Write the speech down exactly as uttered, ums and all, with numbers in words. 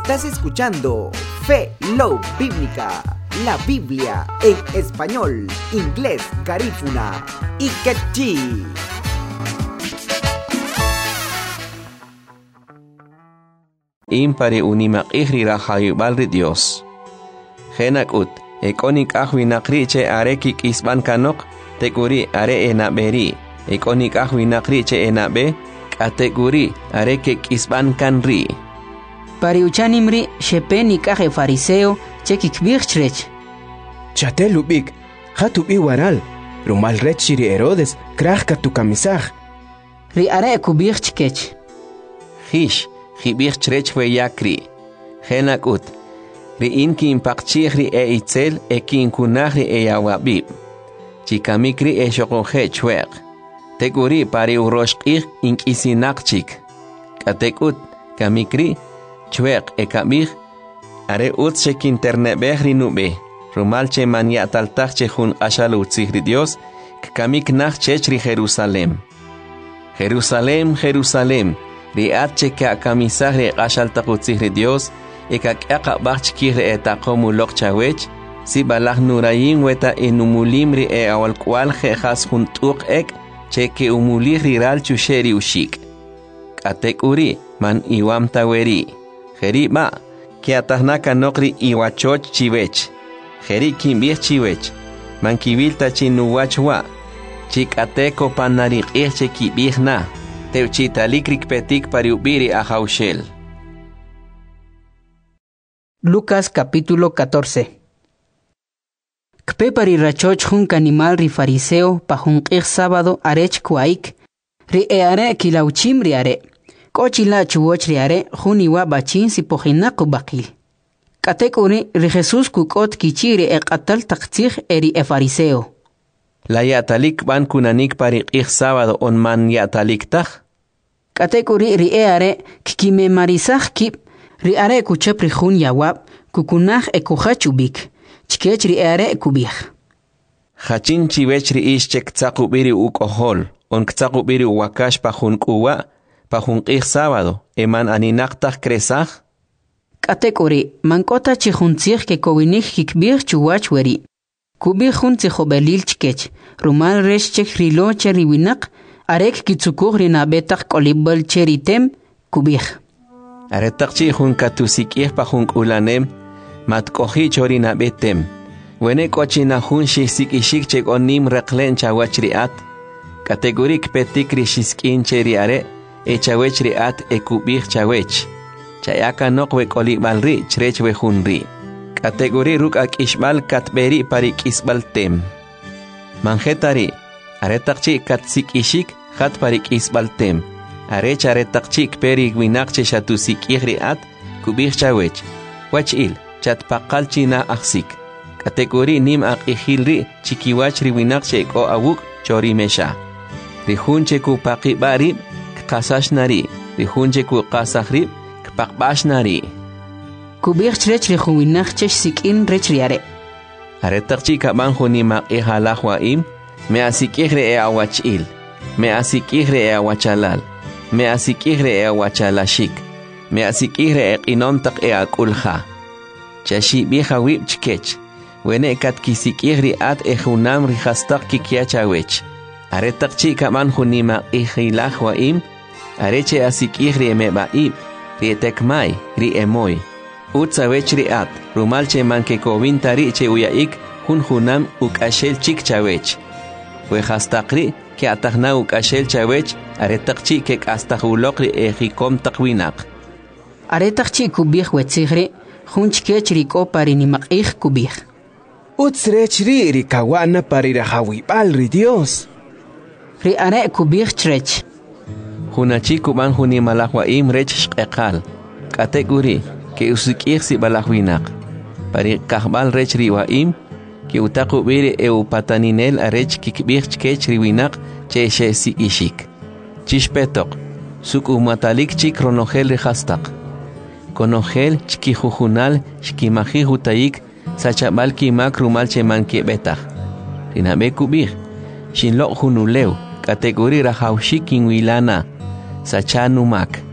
Estás escuchando Fe Love Bíblica, la Biblia en español, inglés, garífuna y quechí. Impari unimak ihri rahayubalri Dios. Henak ut, ekonik ahwinakri che areki kisban kanok, tekuri are enaberi, ekonik ahwinakri che enabe, kateguri areke kisban kanri. Pariuchanimri shepeni kaje fariseo chekik birchrech. Chatelubik, hatubi waral, rumal rechiri Herodes, krachka tu kamisaj. Ri are kubirchkech. Hish, hibirchrech we yakri. Henak ut, ri inki impakchihri e itzel e kinkunahri e yawabib. Chikamikri e shokohe chwer. Tekuri pari uroshkir inkisinakchik. Katekut, kamikri, chwer e kamir, are ut shek internet behri nube. Rumal che mania taltach che hun ashalu tzihri Dios, kamik nach chechri Jerusalem. Jerusalem, Jerusalem, riat che ka kamisahri ashal takutzihri Dios, e ka kaka bachkihri e takomu lok chawech, si balach nurayin weta enumulimri e awal kwal jejas hun tuk ek, che ke umulihri ral chusheri ushik. Katek uri, man iwam taweri. Jeri ma, que atahnaka nokri iwachoch chivech. Jeri kimbir chivech. Man kibilta chinuwachwa. Chik ateko panarik irche kibirna. Teuchitalikrik petik pariubiri ahaushel. Lucas capítulo catorce. Kpe parirachoch jun animal ri fariseo pa jun ir sábado arech kuaik. Ri e are kilauchim ri are. Kochila chuwoch ri are juniwa bachin si pojinaku bakil. Katekuri ri Jesus kukot kichiri e qatal taqtij eri e fariseo. La yatalik ban kunanik pari ir sábado on man yatalik taj. Katekuri ri e are kikime marisaj kip ri are kuchep ri jun yawab kukunaj e kuchachubik. Chikech ri e are kubij. Hachin chivech ri ish chek tzakubiri ukohol on tzakubiri wakash pa jun kuwa. Pa junqih sábado, eman aninaqtaq kresaj? Katekuri, mankota chihuntzih ke kowinik hikbir chuwach weri. Kubir juntzih obelil chkech, rumal resh chek rilo cheri winak, arek kitsukuh rinabetak kolibel cheritem, kubir. Aretak chihun katusikih pa junk ulanem, matkohi chorinabetem. Wene kochina hun shisik ishik chek onim reklen chawachriat. Kategorik petik rishiskin cheri are, e chawech ri at e kubir chawech. Chayaka nok we kolibal ri chrech we hunri. Kategori ruk ak ishbal katberi parik isbal tem. Manjetari, aretakchi katsik ishik hat parik isbal tem. Arech aretakchik peri winakche shatusik ihri at kubir chawech. Wach il, chat pakal china aksik. Kategori nim ak ihilri chikiwach ri winakche ko awuk chori mesha. Rihunche ku pakibari kasashnari, rihunje ku kasahri, kpakbashnari. Kubir chrech rihuinach chech sikin rechriare. Aretakchi kabanjo ni ma e halahwa im, me asikihre e awachil, me asikihre e awachalal, me asikihre e awachalashik, me asikihre e inontak e akulha. Chashi biha wib chkech, wene katkisikihri at e hunam rihastak kikiachawech. Aretakchi kabanjo ni ma e hilahwa im, areche asikihri emebaib, rietekmai, riemoy. Utsawech riat, rumalche manke kovintari che uyaik, hun hunam ukashel chik chawech. Wehastakri, ke atahna ukashel chawech, aretakchi ke astahulokri e hikom takwinak. Aretakchi kubih wetzihri, hun chkech riko parinimakih kubih. Utsrech ri rikawana parirahawibal ri Dios. Ri are kubih chrech. Hunachi kuban huni malahwa im rech shqeqal. Kategori, ke usikir si balahwinak. Pari kahbal rech riwa im, ke utaku biri e upataninel arech kikbir chkech riwinak che she si ishik. Chishpetok, suk umatalik chik ronogel rihastak. Konogel chkijuhunal shkimahi hutayik sachabal kimak rumal che manke betach. Rinabe kubir, shinlok hunuleu, kategori rahaushik inwilana. Sachanumak.